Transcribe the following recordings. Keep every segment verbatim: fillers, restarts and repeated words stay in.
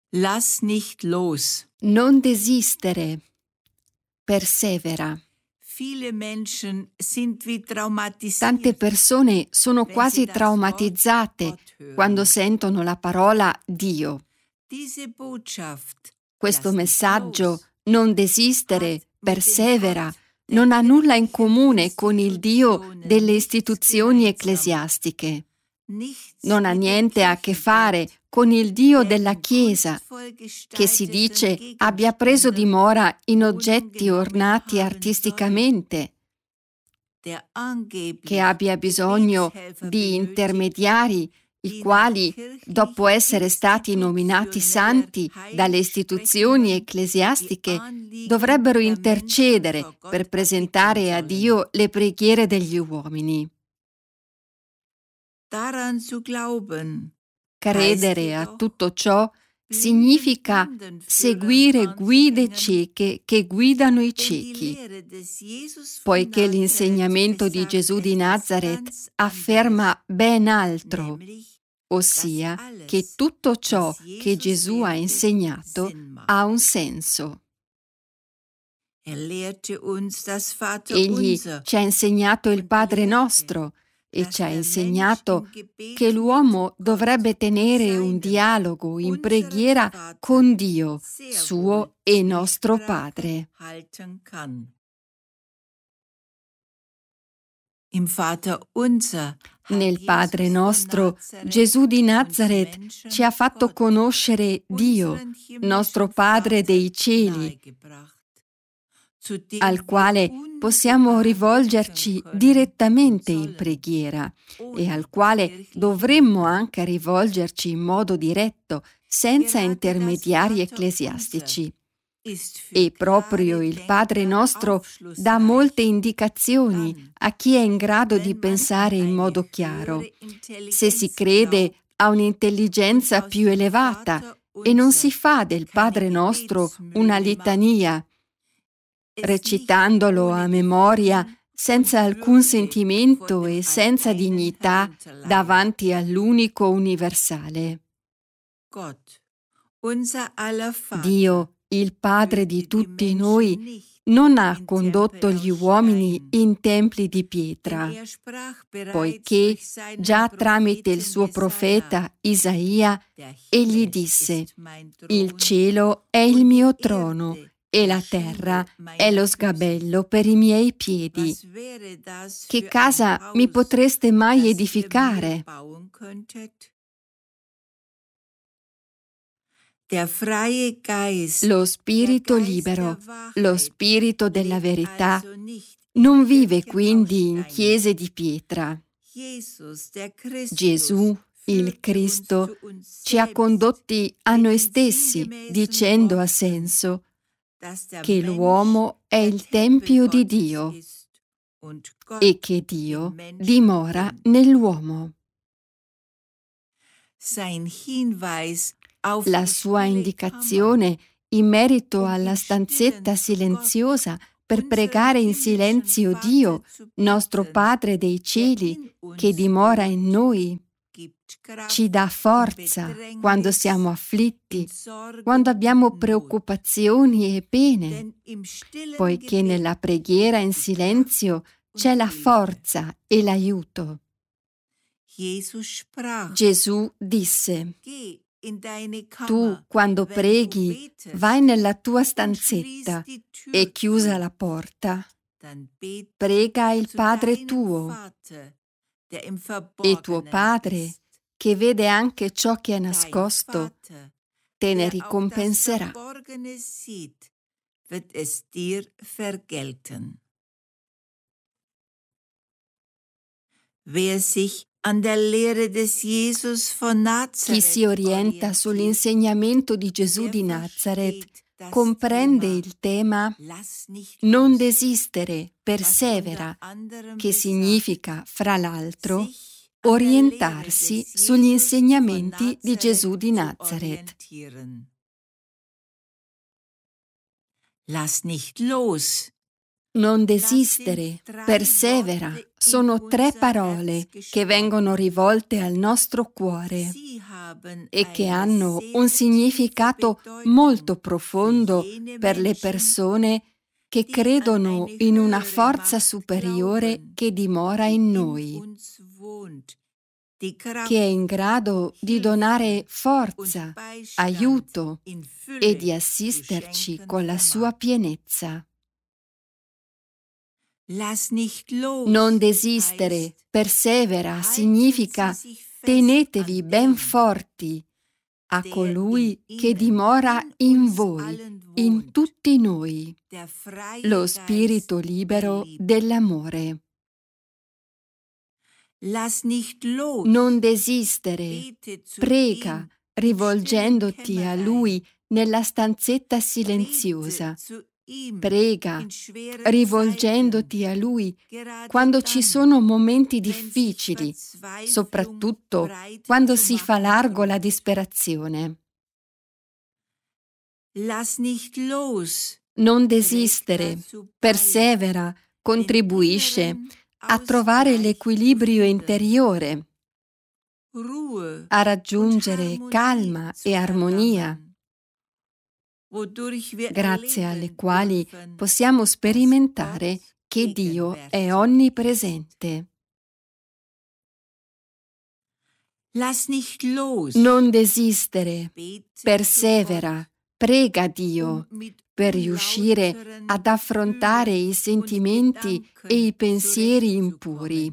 Lass nicht los. Non desistere. Persevera. Viele Menschen sind wie traumatisiert. Tante persone sono wenn quasi sie das traumatizzate Wort Gott hören. quando sentono la parola Dio. Diese Botschaft, Questo lass nicht messaggio, los, non desistere, hat mit dem persevera, Gott der non ha nulla in kirchlichen comune con il Dio Institutionen delle nichts istituzioni gemeinsam. ecclesiastiche. Nichts Non ha mit dem niente a che fare Kirchengott, con il Dio der della in Chiesa, kunstvoll che si dice gestalteten abbia preso Gegenständen dimora in Wohnung oggetti genommen ornati haben artisticamente, der che angeblich abbia bisogno Gebetshelfer di benötigt, intermediari, i die nach quali, dopo essere stati nominati santi dalle istituzioni ecclesiastiche, dovrebbero intercedere per presentare a Dio le preghiere degli uomini. Daran zu glauben, Credere a tutto ciò significa seguire guide cieche che guidano i ciechi, poiché l'insegnamento di Gesù di Nazareth afferma ben altro, ossia che tutto ciò che Gesù ha insegnato ha un senso. Egli ci ha insegnato il Padre nostro e ci ha insegnato che l'uomo dovrebbe tenere un dialogo in preghiera con Dio, suo e nostro Padre. Nel Padre nostro, Gesù di Nazareth ci ha fatto conoscere Dio, nostro Padre dei cieli, al quale possiamo rivolgerci direttamente in preghiera e al quale dovremmo anche rivolgerci in modo diretto, senza intermediari ecclesiastici. E proprio il Padre nostro dà molte indicazioni a chi è in grado di pensare in modo chiaro. Se si crede a un'intelligenza più elevata e non si fa del Padre nostro una litania, recitandolo a memoria senza alcun sentimento e senza dignità davanti all'unico universale. Dio, il Padre di tutti noi, non ha condotto gli uomini in templi di pietra, poiché già tramite il suo profeta Isaia egli disse: «Il cielo è il mio trono e la terra è lo sgabello per i miei piedi. Che casa mi potreste mai edificare?» Lo spirito libero, lo spirito della verità, non vive quindi in chiese di pietra. Gesù, il Cristo, ci ha condotti a noi stessi, dicendo a senso che l'uomo è il tempio di Dio e che Dio dimora nell'uomo. La sua indicazione in merito alla stanzetta silenziosa per pregare in silenzio Dio, nostro Padre dei cieli, che dimora in noi, ci dà forza quando siamo afflitti, quando abbiamo preoccupazioni e pene, poiché nella preghiera in silenzio c'è la forza e l'aiuto. Gesù disse: «Tu, quando preghi, vai nella tua stanzetta e chiusa la porta, prega il Padre tuo, e tuo Padre, che vede anche ciò che è nascosto, te ne ricompenserà». Chi si orienta sull'insegnamento di Gesù di Nazareth comprende il tema non desistere, persevera, che significa, fra l'altro, orientarsi sugli insegnamenti di Gesù di Nazareth. Lass nicht los. Non desistere, persevera, sono tre parole che vengono rivolte al nostro cuore e che hanno un significato molto profondo per le persone che credono in una forza superiore che dimora in noi, che è in grado di donare forza, aiuto e di assisterci con la sua pienezza. Non desistere, persevera, significa tenetevi ben forti a colui che dimora in voi, in tutti noi, lo spirito libero dell'amore. Non desistere, prega, rivolgendoti a Lui nella stanzetta silenziosa. Prega, rivolgendoti a Lui quando ci sono momenti difficili, soprattutto quando si fa largo la disperazione. Non desistere, persevera, contribuisce a trovare l'equilibrio interiore, a raggiungere calma e armonia, grazie alle quali possiamo sperimentare che Dio è onnipresente. Non desistere, persevera, prega Dio per riuscire ad affrontare i sentimenti e i pensieri impuri.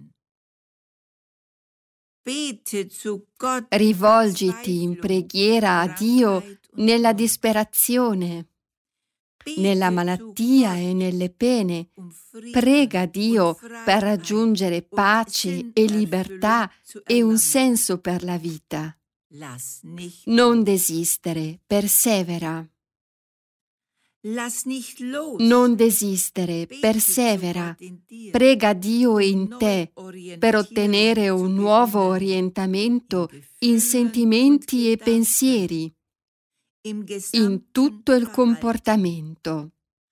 Rivolgiti in preghiera a Dio nella disperazione, nella malattia e nelle pene. Prega Dio per raggiungere pace e libertà e un senso per la vita. Non desistere, persevera. Non desistere, persevera. Prega Dio in te per ottenere un nuovo orientamento in sentimenti e pensieri, in tutto il comportamento.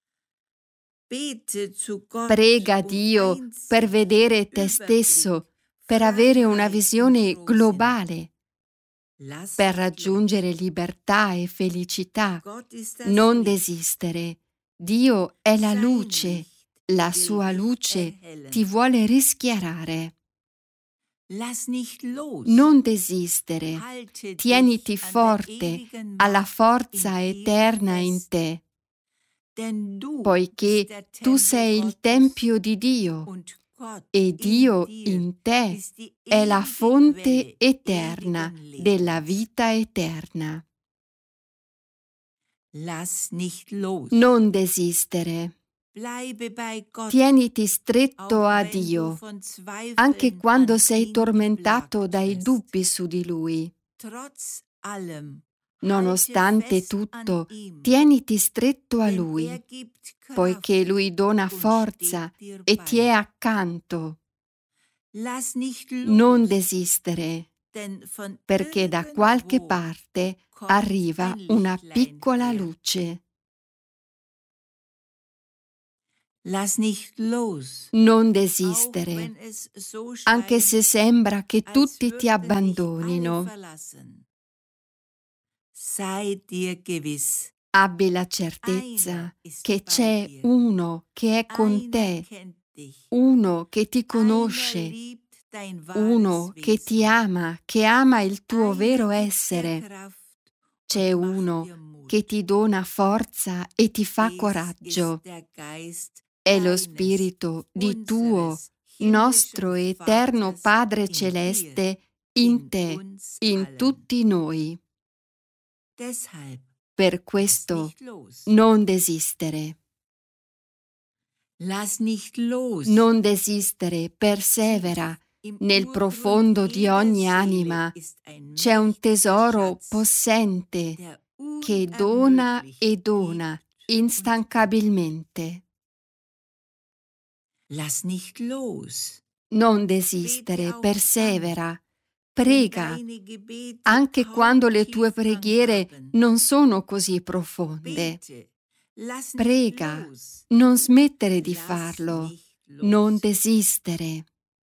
Prega Dio per vedere te stesso, per avere una visione globale, per raggiungere libertà e felicità. Non desistere. Dio è la luce, la sua luce ti vuole rischiarare. Non desistere. Tieniti forte alla forza eterna in te, poiché tu sei il tempio di Dio e Dio in te è la fonte eterna della vita eterna. Non desistere. Tieniti stretto a Dio, anche quando sei tormentato dai dubbi su di Lui. Nonostante tutto, tieniti stretto a Lui, poiché Lui dona forza e ti è accanto. Non desistere, perché da qualche parte arriva una piccola luce. Non desistere, anche se sembra che tutti ti abbandonino. Abbi la certezza che c'è uno che è con te, uno che ti conosce, uno che ti ama, che ama il tuo vero essere. C'è uno che ti dona forza e ti fa coraggio. È lo Spirito di tuo, nostro eterno Padre Celeste in te, in tutti noi. Per questo non desistere. Non desistere, persevera. Nel profondo di ogni anima c'è un tesoro possente che dona e dona instancabilmente. Non desistere, persevera. Prega, anche quando le tue preghiere non sono così profonde. Prega, non smettere di farlo, non desistere.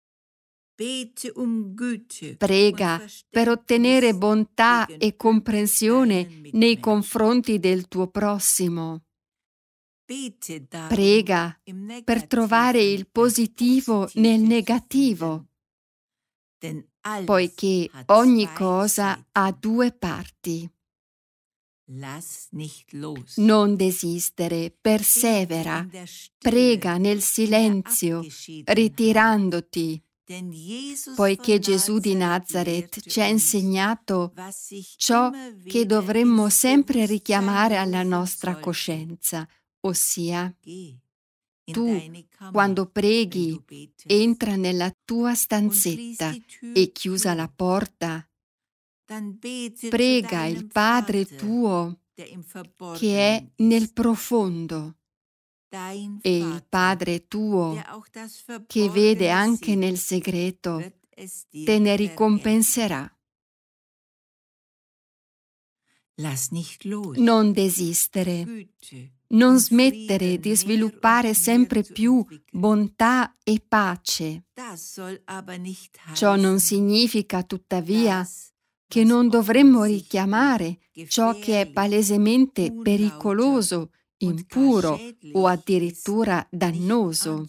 Prega per ottenere bontà e comprensione nei confronti del tuo prossimo. Prega per trovare il positivo nel negativo, poiché ogni cosa ha due parti. Non desistere, persevera, prega nel silenzio, ritirandoti, poiché Gesù di Nazaret ci ha insegnato ciò che dovremmo sempre richiamare alla nostra coscienza, ossia, tu, quando preghi, entra nella tua stanzetta e chiusa la porta, prega il Padre tuo che è nel profondo, e il Padre tuo che vede anche nel segreto te ne ricompenserà. Non desistere, non smettere di sviluppare sempre più bontà e pace. Ciò non significa tuttavia che non dovremmo richiamare ciò che è palesemente pericoloso, impuro o addirittura dannoso.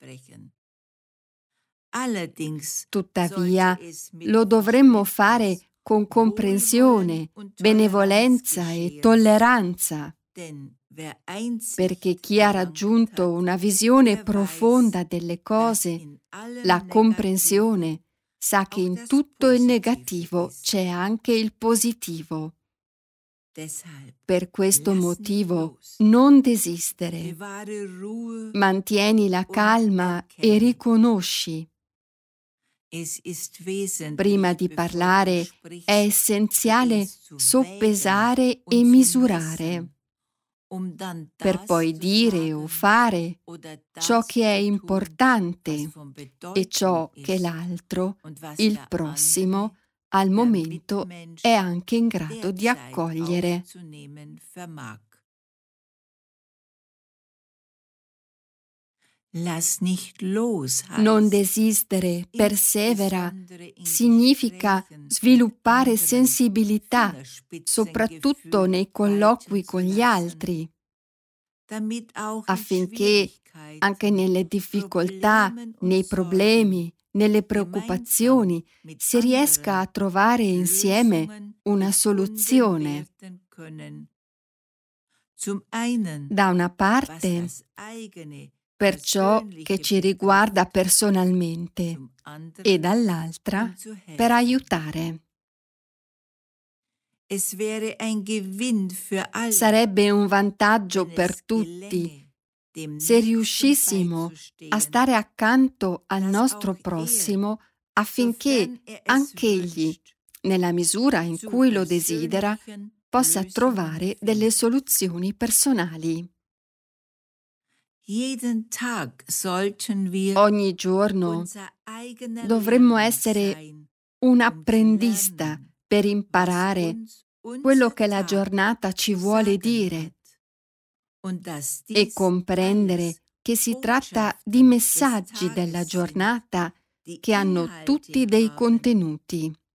Tuttavia, lo dovremmo fare con comprensione, benevolenza e tolleranza, perché chi ha raggiunto una visione profonda delle cose, la comprensione, sa che in tutto il negativo c'è anche il positivo. Per questo motivo non desistere. Mantieni la calma e riconosci. Prima di parlare è essenziale soppesare e misurare, per poi dire o fare ciò che è importante e ciò che l'altro, il prossimo, al momento è anche in grado di accogliere. Non desistere, persevera, significa sviluppare sensibilità, soprattutto nei colloqui con gli altri, affinché anche nelle difficoltà, nei problemi, nelle preoccupazioni si riesca a trovare insieme una soluzione. Da una parte, per ciò che ci riguarda personalmente, e dall'altra per aiutare. Sarebbe un vantaggio per tutti se riuscissimo a stare accanto al nostro prossimo affinché anch'egli, nella misura in cui lo desidera, possa trovare delle soluzioni personali. Ogni giorno dovremmo essere un apprendista per imparare quello che la giornata ci vuole dire e comprendere che si tratta di messaggi della giornata che hanno tutti dei contenuti.